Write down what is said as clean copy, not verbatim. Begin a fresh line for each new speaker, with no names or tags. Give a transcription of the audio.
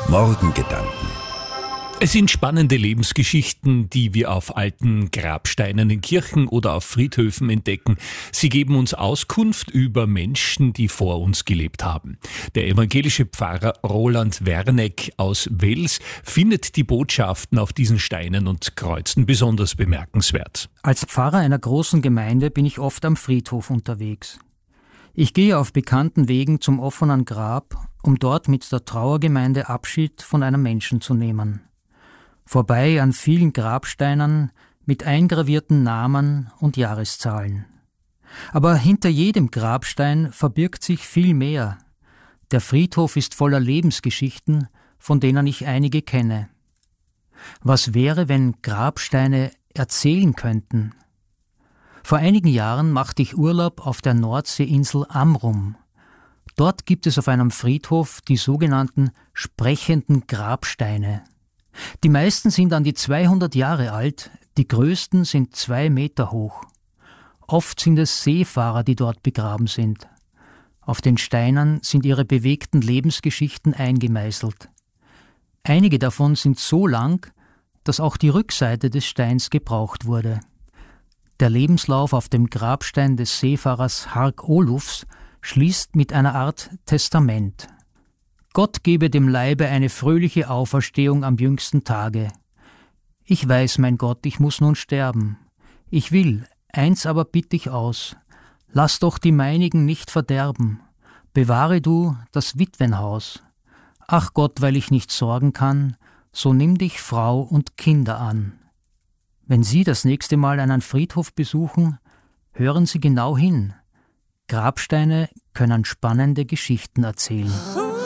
Morgengedanken.
Es sind spannende Lebensgeschichten, die wir auf alten Grabsteinen in Kirchen oder auf Friedhöfen entdecken. Sie geben uns Auskunft über Menschen, die vor uns gelebt haben. Der evangelische Pfarrer Roland Werneck aus Wels findet die Botschaften auf diesen Steinen und Kreuzen besonders bemerkenswert.
Als Pfarrer einer großen Gemeinde bin ich oft am Friedhof unterwegs. Ich gehe auf bekannten Wegen zum offenen Grab, um dort mit der Trauergemeinde Abschied von einem Menschen zu nehmen. Vorbei an vielen Grabsteinen mit eingravierten Namen und Jahreszahlen. Aber hinter jedem Grabstein verbirgt sich viel mehr. Der Friedhof ist voller Lebensgeschichten, von denen ich einige kenne. Was wäre, wenn Grabsteine erzählen könnten? Vor einigen Jahren machte ich Urlaub auf der Nordseeinsel Amrum. Dort gibt es auf einem Friedhof die sogenannten sprechenden Grabsteine. Die meisten sind an die 200 Jahre alt, die größten sind 2 Meter hoch. Oft sind es Seefahrer, die dort begraben sind. Auf den Steinen sind ihre bewegten Lebensgeschichten eingemeißelt. Einige davon sind so lang, dass auch die Rückseite des Steins gebraucht wurde. Der Lebenslauf auf dem Grabstein des Seefahrers Hark Olufs schließt mit einer Art Testament. Gott gebe dem Leibe eine fröhliche Auferstehung am jüngsten Tage. Ich weiß, mein Gott, ich muss nun sterben. Ich will, eins aber bitt ich aus, lass doch die meinigen nicht verderben. Bewahre du das Witwenhaus. Ach Gott, weil ich nicht sorgen kann, so nimm dich Frau und Kinder an. Wenn Sie das nächste Mal einen Friedhof besuchen, hören Sie genau hin. Grabsteine können spannende Geschichten erzählen.